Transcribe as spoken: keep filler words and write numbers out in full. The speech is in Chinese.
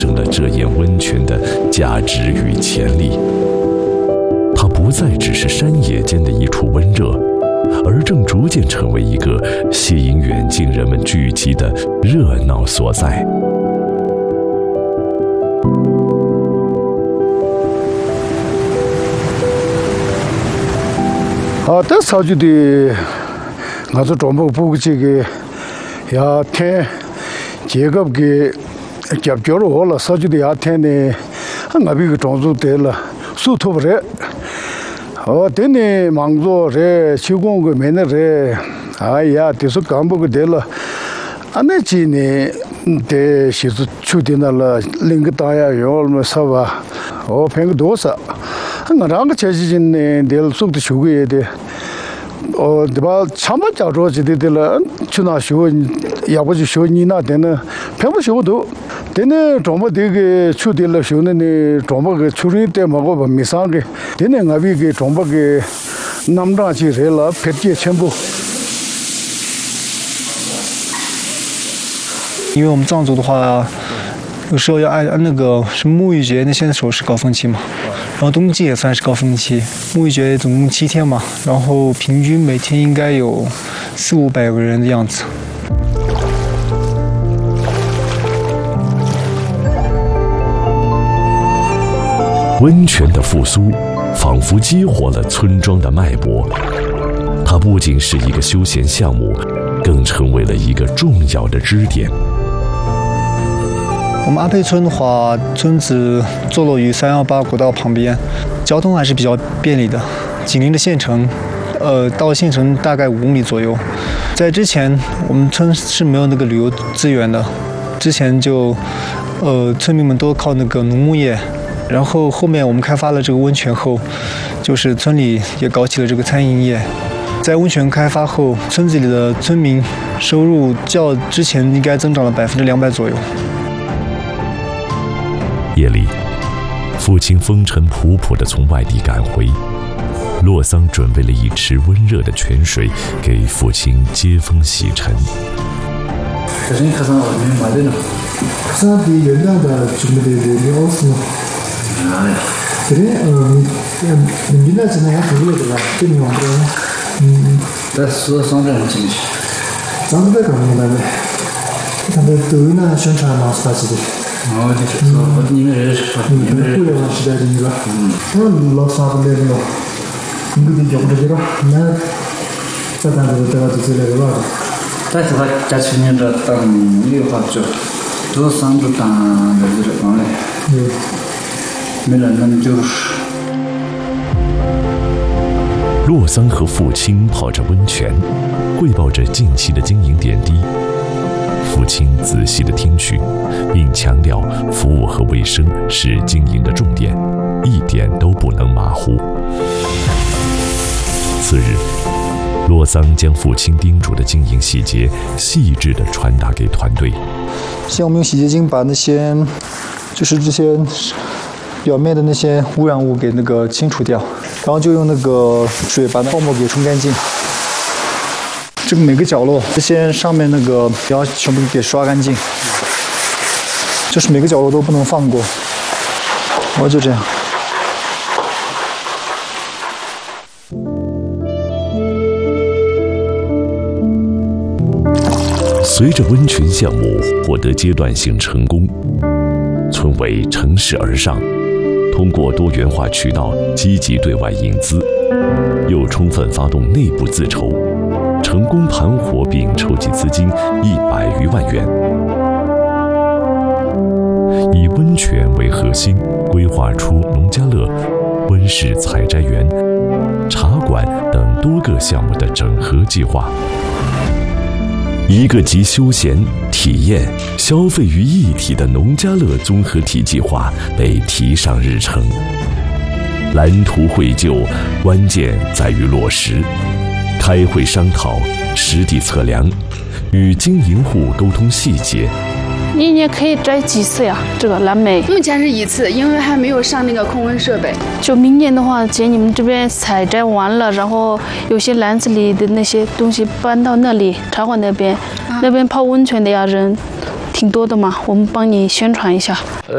证了这眼温泉的价值与潜力。它不再只是山野间的一处温热，而正逐渐成为一个吸引远近人们聚集的热闹所在。 啊，这草就的，我是专门布这个，要天这个给夹脚了好了，草就的要天呢，我比个种子得了，树头不热，哦，等呢忙着热，秋光个没那热，哎呀，这是干不个得了，啊，那几年得就是秋天那了，零个大呀用么啥吧，哦，骗个多少。我让个前几年的送的学个的，哦，对吧？长把家着去的的了，去哪学？要不就学你那的呢？偏不学不到。但呢，专门这个去的了学呢呢，专门个去人的嘛个不没上个。但呢，我为个专门个南庄去来了，拍点全部。 因为我们藏族的话，有时候要按按那个什么沐浴节那些时候是高峰期嘛。然后冬季也算是高峰期，沐浴节总共七天嘛，然后平均每天应该有四五百个人的样子。 温泉的复苏，仿佛激活了村庄的脉搏。它不仅是一个休闲项目，更成为了一个重要的支点。 我们阿佩村的话，村子坐落于三一八国道旁边，交通还是比较便利的。紧邻着县城，呃，到县城大概五米左右。在之前，我们村是没有那个旅游资源的，之前就，呃，村民们都靠那个农牧业。然后后面我们开发了这个温泉后，就是村里也搞起了这个餐饮业。在温泉开发后，村子里的村民收入较之前应该增长了百分之两百左右。 夜里，父亲风尘仆仆地从外地赶回，洛桑准备了一池温热的泉水给父亲接风洗尘。 这是客商外面买的呢， 客商的原料的准备的料是吗？ 哪里？ 这里嗯嗯，你那是那样做的对吧？这里用的嗯， 在市场上进去。 咱们这个明白没？他们抖音呢宣传嘛是他是的。 哦，就是说你们这是你们互联网时代的那个，嗯，老啥都来了，你给他讲这个吧，那这单子这个就是那个吧。 但是他家去年这当有话就，多三都当的这个嘞， 嗯， 没人能就是。 洛桑和父亲泡着温泉，汇报着近期的经营点滴。父亲仔细地听取，并强调服务和卫生是经营的重点，一点都不能马虎。次日，洛桑将父亲叮嘱的经营细节细致地传达给团队。 先我们用洗洁精把那些，就是这些表面的那些污染物给那个清除掉，然后就用那个水把那泡沫给冲干净。这个每个角落，这些上面那个要全部给刷干净，就是每个角落都不能放过。然后就这样。 随着温泉项目获得阶段性成功，村委乘势而上，通过多元化渠道积极对外引资，又充分发动内部自筹。成功盘活并筹集资金一百余万元，以温泉为核心，规划出农家乐、温室采摘园、茶馆等多个项目的整合计划。一个集休闲、体验、消费于一体的农家乐综合体计划被提上日程。蓝图绘就，关键在于落实。开会商讨，实地测量，与经营户沟通细节。 一年可以摘几次呀？这个蓝莓目前是一次，因为还没有上那个控温设备。 就明年的话，姐你们这边采摘完了，然后有些篮子里的那些东西搬到那里茶馆那边，啊、那边泡温泉的呀人挺多的嘛，我们帮你宣传一下。 呃，